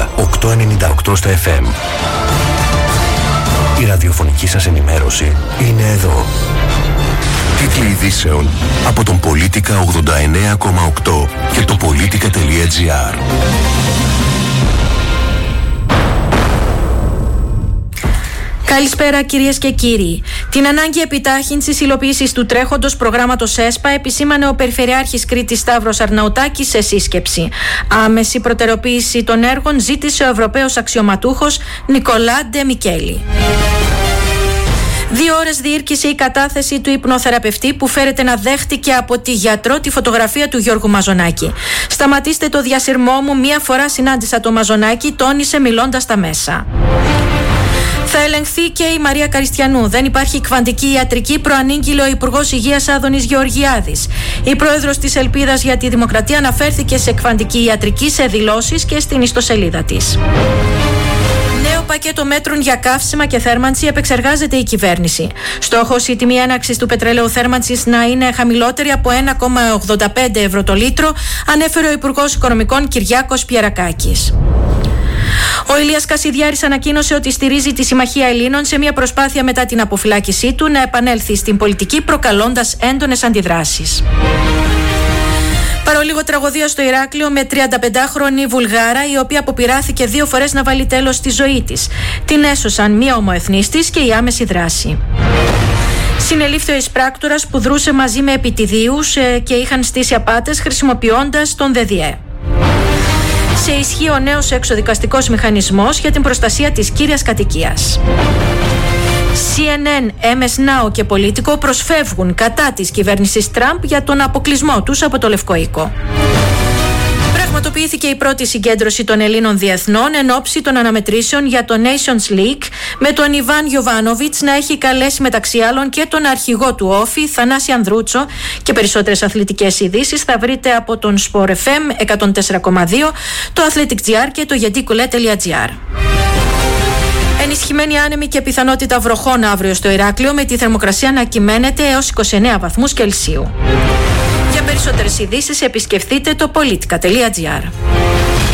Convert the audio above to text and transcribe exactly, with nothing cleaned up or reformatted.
Πολιτικά οκτακόσια ενενήντα οκτώ στα εφ εμ. Η ραδιοφωνική σας ενημέρωση είναι εδώ. Τίτλοι ειδήσεων από τον Πολίτικα ογδόντα εννέα κόμμα οκτώ και το πολίτικα τελεία τζι άρ. Καλησπέρα κυρίες και κύριοι. Την ανάγκη επιτάχυνσης υλοποίησης του τρέχοντος προγράμματος ΕΣΠΑ επισήμανε ο Περιφερειάρχης Κρήτης Σταύρος Αρναουτάκης σε σύσκεψη. Άμεση προτεραιοποίηση των έργων ζήτησε ο Ευρωπαίος αξιωματούχος Νικολά Ντε Μικέλη. Δύο ώρες διήρκησε η κατάθεση του υπνοθεραπευτή που φέρεται να δέχτηκε από τη γιατρό τη φωτογραφία του Γιώργου Μαζονάκη. «Σταματήστε το διασυρμό μου, μία φορά συνάντησα το Μαζονάκη», τόνισε μιλώντας στα μέσα. Θα ελεγχθεί και η Μαρία Καριστιανού. Δεν υπάρχει κβαντική ιατρική, προανήγγειλε ο Υπουργός Υγείας Άδωνης Γεωργιάδης. Η πρόεδρος της Ελπίδας για τη Δημοκρατία αναφέρθηκε σε κβαντική ιατρική σε δηλώσεις και στην ιστοσελίδα της. Νέο πακέτο μέτρων για καύσιμα και θέρμανση επεξεργάζεται η κυβέρνηση. Στόχος η τιμή έναξης του πετρελαίου θέρμανσης να είναι χαμηλότερη από ένα κόμμα ογδόντα πέντε ευρώ το λίτρο, ανέφερε ο Υπουργός Οικονομικών Κυριάκος Πιερακάκης. Ο Ηλίας Κασιδιάρης ανακοίνωσε ότι στηρίζει τη Συμμαχία Ελλήνων σε μια προσπάθεια μετά την αποφυλάκησή του να επανέλθει στην πολιτική, προκαλώντας έντονες αντιδράσεις. Παρολίγο τραγωδία στο Ηράκλειο με τριανταπεντάχρονη Βουλγάρα, η οποία αποπειράθηκε δύο φορές να βάλει τέλος στη ζωή της. Την έσωσαν μία ομοεθνής της και η άμεση δράση. Συνελήφθη ο εισπράκτορας που δρούσε μαζί με επιτιδίους και είχαν στήσει απάτες χρησιμοποιώντας τον ΔΕΔΙΕ. Σε ισχύ ο νέος εξοδικαστικός μηχανισμός για την προστασία της κύριας κατοικίας. σι εν εν, εμ ες Now και Πολίτικο προσφεύγουν κατά της κυβέρνησης Τραμπ για τον αποκλεισμό τους από το Λευκό Οίκο. Πραγματοποιήθηκε η πρώτη συγκέντρωση των Ελλήνων διεθνών εν ώψη των αναμετρήσεων για το Nations League, με τον Ιβάν Γιοβάνοβιτς να έχει καλέσει μεταξύ άλλων και τον αρχηγό του Όφη, Θανάση Ανδρούτσο. Και περισσότερες αθλητικές ειδήσεις θα βρείτε από τον Sport εφ εμ εκατόν τέσσερα κόμμα δύο, το Athletic τζι άρ και το γεντίκουλε τελεία τζι άρ. Ενισχυμένη άνεμη και πιθανότητα βροχών αύριο στο Ηράκλειο, με τη θερμοκρασία να κυμαίνεται έως είκοσι εννέα βαθμούς Κελσίου. Για περισσότερες ειδήσεις επισκεφτείτε το πολίτικα τελεία τζι άρ.